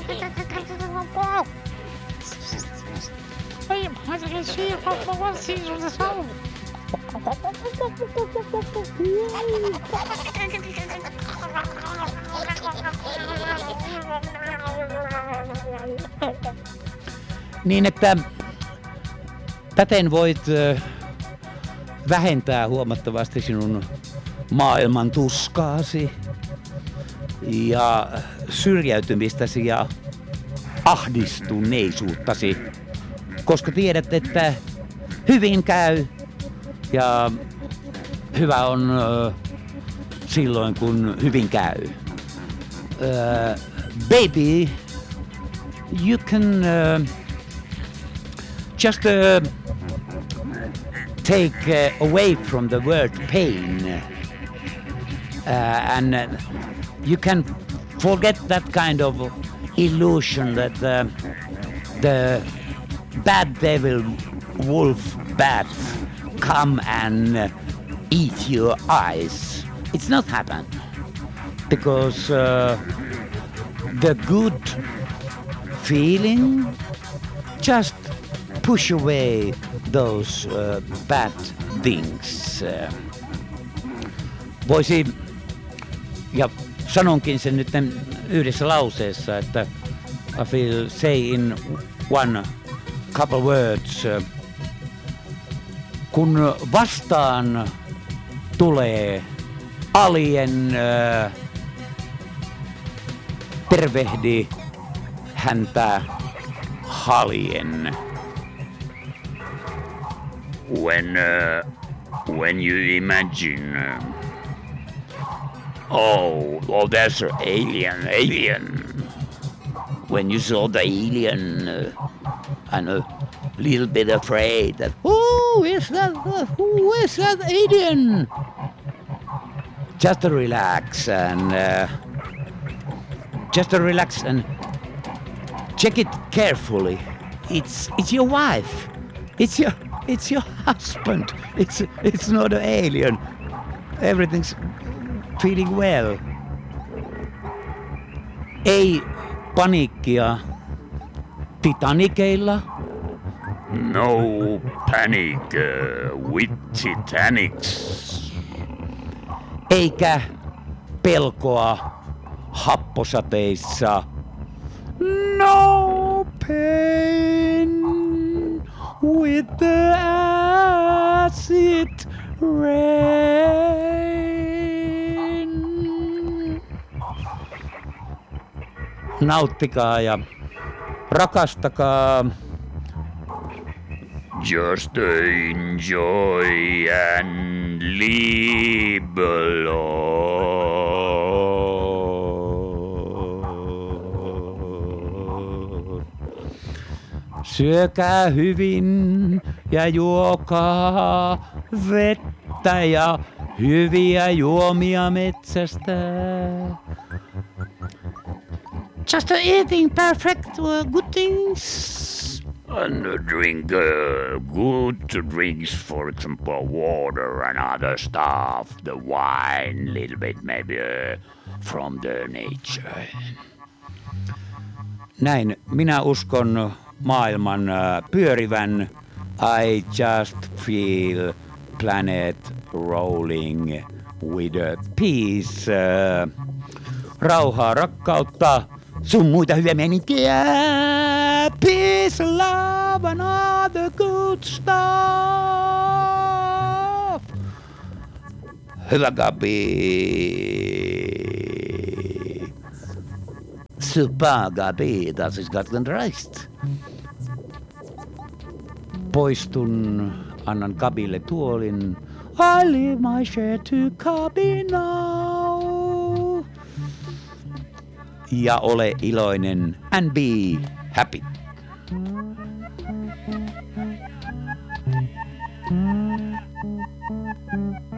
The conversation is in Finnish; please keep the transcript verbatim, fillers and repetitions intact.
Niin, että täten voit ö, vähentää huomattavasti sinun maailman tuskaasi ja syrjäytymistäsi ja ahdistuneisuuttasi, koska tiedät, että hyvin käy ja hyvä on ö, silloin, kun hyvin käy. Ö, baby, you can uh, just uh, take uh, away from the word pain uh, and uh, you can forget that kind of illusion that uh, the bad devil wolf bats come and uh, eat your eyes. It's not happened because uh, the good feeling just push away those uh, bad things. Uh, voisi, ja sanonkin sen nyt yhdessä lauseessa, että I feel say in one couple words. Uh, kun vastaan tulee alien, uh, tervehdi häntä haljen. When, uh, when you imagine, uh, oh, oh, there's an alien, alien. When you saw the alien, uh, and a little bit afraid that, who is that, who is that alien? Just to relax and, uh, just to relax and check it carefully. It's, it's your wife. It's your, it's your husband. It's, it's not an alien. Everything's feeling well. Ei paniikkia Titaniceilla. No panic uh, with Titanics. Eikä pelkoa happosateissa. No pain with the acid rain. Nauttikaa ja rakastakaa. Just enjoy and leave alone. Syökää hyvin ja juokaa vettä ja hyviä juomia metsästä. Just eating perfect uh, good things. And drink uh, good drinks, for example, water and other stuff, the wine, little bit maybe uh, from the nature. Näin minä uskon maailman uh, pyörivän. I just feel planet rolling with a peace. Uh, rauhaa, rakkautta, sun muita hyviä meininkiä. Peace, love and all the good stuff. Hyvä Gabi. Super Gabi, das ist ganz recht. Poistun, annan Gabille tuolin. I leave my share to Gabi now. Ja ole iloinen and be happy. Mm-hmm.